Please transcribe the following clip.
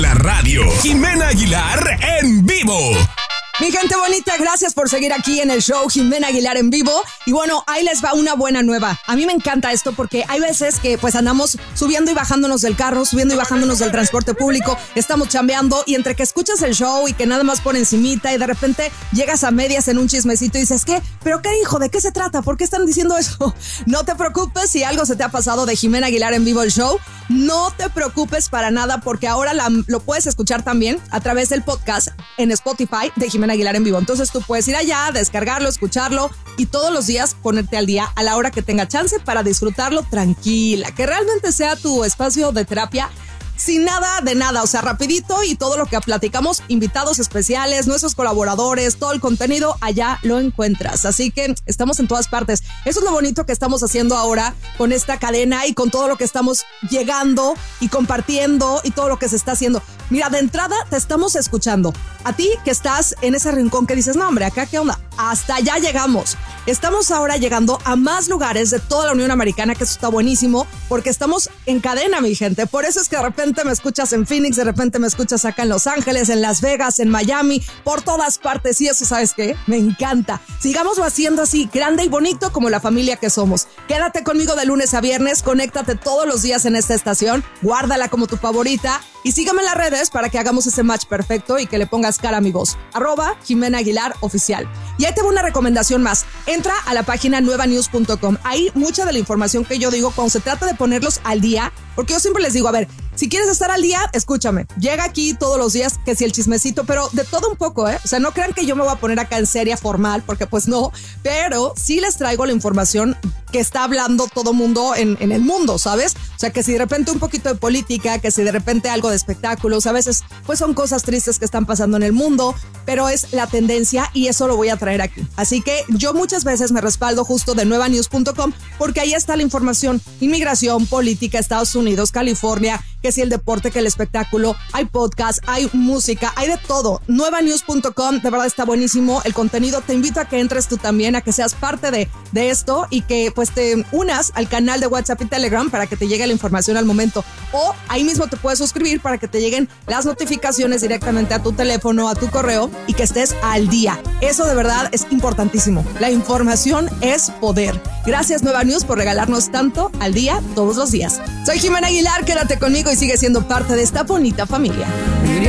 La radio. Jimena Aguilar en vivo. Mi gente bonita, gracias por seguir aquí en el show Jimena Aguilar en vivo. Y bueno, ahí les va una buena nueva. A mí me encanta esto porque hay veces que pues andamos subiendo y bajándonos del carro, subiendo y bajándonos del transporte público, estamos chambeando y entre que escuchas el show y que nada más por encimita y de repente llegas a medias en un chismecito y dices, ¿qué? ¿Pero qué, hijo? ¿De qué se trata? ¿Por qué están diciendo eso? No te preocupes si algo se te ha pasado de Jimena Aguilar en vivo el show. No te preocupes para nada porque ahora lo puedes escuchar también a través del podcast en Spotify de Jimena Aguilar en vivo. Entonces tú puedes ir allá, descargarlo, escucharlo y todos los días ponerte al día a la hora que tenga chance para disfrutarlo tranquila, que realmente sea tu espacio de terapia sin nada de nada, o sea, rapidito y todo lo que platicamos, invitados especiales, nuestros colaboradores, todo el contenido, allá lo encuentras. Así que estamos en todas partes. Eso es lo bonito que estamos haciendo ahora con esta cadena y con todo lo que estamos llegando y compartiendo y todo lo que se está haciendo. Mira, de entrada te estamos escuchando. A ti que estás en ese rincón que dices, no hombre, acá qué onda, hasta allá llegamos. Estamos ahora llegando a más lugares de toda la Unión Americana, que eso está buenísimo, porque estamos en cadena, mi gente. Por eso es que de repente me escuchas en Phoenix, de repente me escuchas acá en Los Ángeles, en Las Vegas, en Miami, por todas partes. Y eso, ¿sabes qué? Me encanta. Sigámoslo haciendo así, grande y bonito como la familia que somos. Quédate conmigo de lunes a viernes, conéctate todos los días en esta estación, guárdala como tu favorita y sígueme en las redes para que hagamos ese match perfecto y que le pongas cara a mi voz. @Jimena Aguilar Oficial. Y ahí te voy una recomendación más. Entra a la página nuevanews.com. Ahí mucha de la información que yo digo cuando se trata de ponerlos al día, porque yo siempre les digo, a ver, si quieres estar al día, escúchame. Llega aquí todos los días, que si el chismecito, pero de todo un poco, ¿eh? O sea, no crean que yo me voy a poner acá en seria formal, porque pues no, pero sí les traigo la información que está hablando todo mundo en el mundo, ¿sabes? O sea, que si de repente un poquito de política, que si de repente algo de espectáculos, a veces pues son cosas tristes que están pasando en el mundo, pero es la tendencia y eso lo voy a traer aquí. Así que yo muchas veces me respaldo justo de nuevanews.com porque ahí está la información. Inmigración, política, Estados Unidos, California, que si el deporte, que el espectáculo, hay podcast, hay música, hay de todo. Nuevanews.com, de verdad está buenísimo el contenido. Te invito a que entres tú también, a que seas parte de esto y que pues te unas al canal de WhatsApp y Telegram para que te llegue la información al momento. O ahí mismo te puedes suscribir para que te lleguen las notificaciones directamente a tu teléfono, a tu correo y que estés al día. Eso de verdad es importantísimo. La información es poder. Gracias Nueva News por regalarnos tanto al día todos los días. Soy Jimena Aguilar, quédate conmigo y sigue siendo parte de esta bonita familia.